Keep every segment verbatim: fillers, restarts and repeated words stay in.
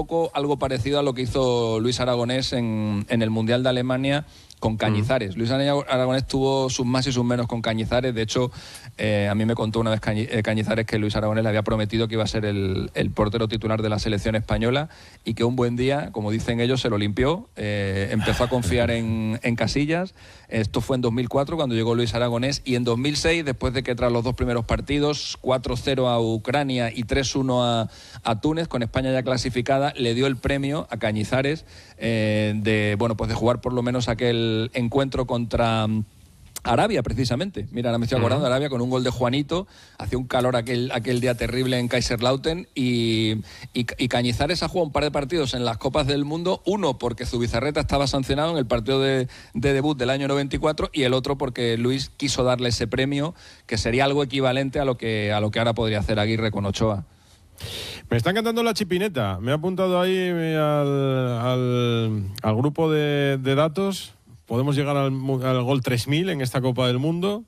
poco algo parecido a lo que hizo Luis Aragonés en, en el Mundial de Alemania con Cañizares. Mm. Luis Aragonés tuvo sus más y sus menos con Cañizares. De hecho, eh, a mí me contó una vez Cañi, eh, Cañizares que Luis Aragonés le había prometido que iba a ser el, el portero titular de la selección española y que un buen día, como dicen ellos, se lo limpió. Eh, empezó a confiar en, en Casillas. Esto fue en dos mil cuatro cuando llegó Luis Aragonés, y en dos mil seis, después de que tras los dos primeros partidos, cuatro cero a Ucrania y tres uno a, a Túnez, con España ya clasificada, le dio el premio a Cañizares eh, de, bueno, pues de jugar por lo menos aquel encuentro contra Arabia, precisamente. Mira, ahora me estoy acordando de Arabia con un gol de Juanito. Hacía un calor aquel, aquel día terrible en Kaiserslautern y, y, y Cañizares ha jugado un par de partidos en las Copas del Mundo. Uno porque Zubizarreta estaba sancionado en el partido de, de debut del año noventa y cuatro, y el otro porque Luis quiso darle ese premio, que sería algo equivalente a lo que, a lo que ahora podría hacer Aguirre con Ochoa. Me está encantando la chipineta. Me he apuntado ahí al, al, al grupo de, de datos. Podemos llegar al, al gol tres mil en esta Copa del Mundo.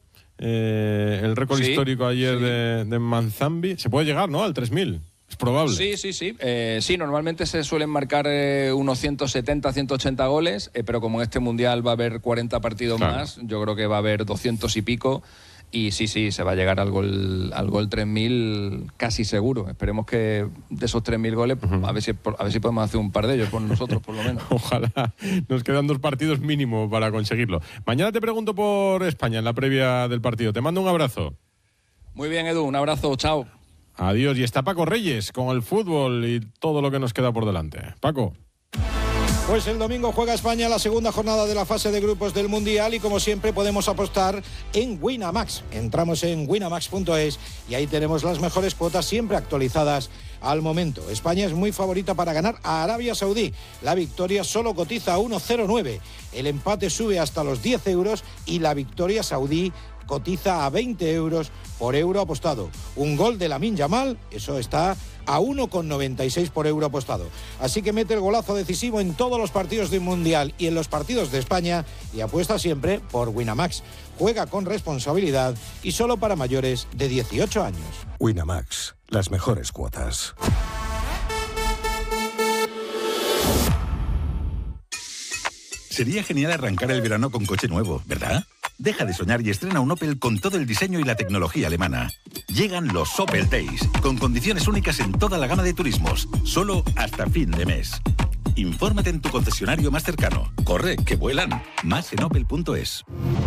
Eh, el récord sí, histórico ayer sí. de, de Manzambi. Se puede llegar, ¿no?, al tres mil. Es probable. Sí, sí, sí. Eh, sí, normalmente se suelen marcar eh, unos ciento setenta, ciento ochenta goles, eh, pero como en este Mundial va a haber cuarenta partidos claro. más, yo creo que va a haber doscientos y pico. Y sí, sí, se va a llegar al gol al gol tres mil casi seguro. Esperemos que de esos tres mil goles, uh-huh. a ver si a ver si podemos hacer un par de ellos con nosotros, por lo menos. Ojalá. Nos quedan dos partidos mínimo para conseguirlo. Mañana te pregunto por España en la previa del partido. Te mando un abrazo. Muy bien, Edu. Un abrazo. Chao. Adiós. Y está Paco Reyes con el fútbol y todo lo que nos queda por delante. Paco. Pues el domingo juega España la segunda jornada de la fase de grupos del Mundial y como siempre podemos apostar en Winamax. Entramos en winamax punto es y ahí tenemos las mejores cuotas siempre actualizadas al momento. España es muy favorita para ganar a Arabia Saudí. La victoria solo cotiza a uno coma cero nueve. El empate sube hasta los diez euros y la victoria saudí cotiza a veinte euros por euro apostado. Un gol de Lamine Yamal, eso está a uno coma noventa y seis por euro apostado. Así que mete el golazo decisivo en todos los partidos del Mundial y en los partidos de España y apuesta siempre por Winamax. Juega con responsabilidad y solo para mayores de dieciocho años. Winamax, las mejores cuotas. Sería genial arrancar el verano con coche nuevo, ¿verdad? Deja de soñar y estrena un Opel con todo el diseño y la tecnología alemana. Llegan los Opel Days, con condiciones únicas en toda la gama de turismos, solo hasta fin de mes. Infórmate en tu concesionario más cercano. Corre, que vuelan. Más en opel punto es.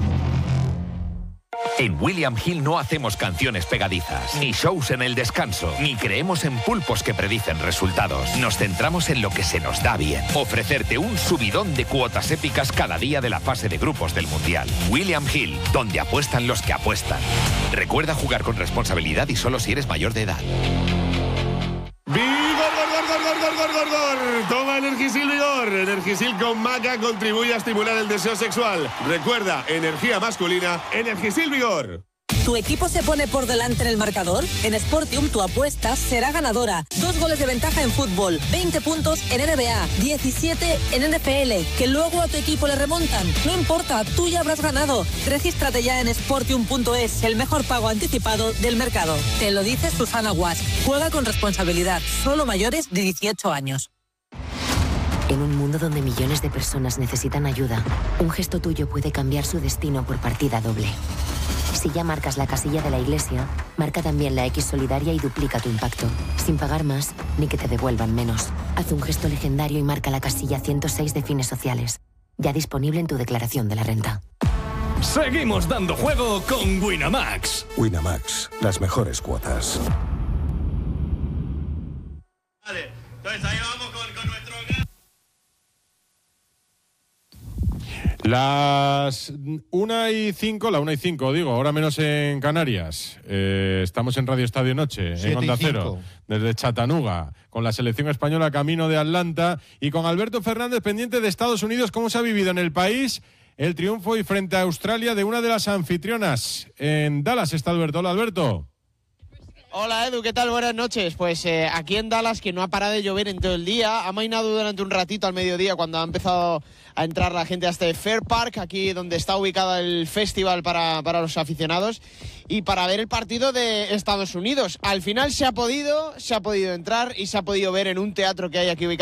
En William Hill no hacemos canciones pegadizas, ni shows en el descanso, ni creemos en pulpos que predicen resultados. Nos centramos en lo que se nos da bien. Ofrecerte un subidón de cuotas épicas cada día de la fase de grupos del Mundial. William Hill, donde apuestan los que apuestan. Recuerda jugar con responsabilidad y solo si eres mayor de edad. ¡Vigor, gor, gor, gor, gor, gor, gor, gor! Toma Energisil Vigor. Energisil con maca contribuye a estimular el deseo sexual. Recuerda, energía masculina, Energisil Vigor. ¿Tu equipo se pone por delante en el marcador? En Sportium tu apuesta será ganadora. Dos goles de ventaja en fútbol, veinte puntos en N B A, diecisiete en N F L, que luego a tu equipo le remontan. No importa, tú ya habrás ganado. Regístrate ya en sportium punto es, el mejor pago anticipado del mercado. Te lo dice Susana Guas. Juega con responsabilidad, solo mayores de dieciocho años. En un mundo donde millones de personas necesitan ayuda, un gesto tuyo puede cambiar su destino por partida doble. Si ya marcas la casilla de la iglesia, marca también la X solidaria y duplica tu impacto, sin pagar más ni que te devuelvan menos. Haz un gesto legendario y marca la casilla ciento seis de Fines Sociales, ya disponible en tu declaración de la renta. Seguimos dando juego con Winamax. Winamax, las mejores cuotas. Vale, entonces ahí vamos con, con nuestro... Las una y cinco, la una y cinco, digo, ahora menos en Canarias. Eh, estamos en Radio Estadio Noche, en Onda Cero, desde Chattanooga, con la selección española camino de Atlanta y con Alberto Fernández pendiente de Estados Unidos. ¿Cómo se ha vivido en el país el triunfo y frente a Australia de una de las anfitrionas? En Dallas está Alberto. Hola, Alberto. Hola Edu, ¿qué tal? Buenas noches. Pues eh, aquí en Dallas, que no ha parado de llover en todo el día, ha mainado durante un ratito al mediodía cuando ha empezado a entrar la gente a este Fair Park, aquí donde está ubicado el festival para, para los aficionados, y para ver el partido de Estados Unidos. Al final se ha podido, se ha podido entrar y se ha podido ver en un teatro que hay aquí ubicado